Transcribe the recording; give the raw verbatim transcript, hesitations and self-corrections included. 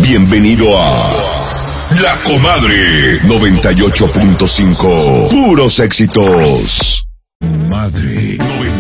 Bienvenido a La Comadre noventa y ocho punto cinco. Puros éxitos. Madre noventa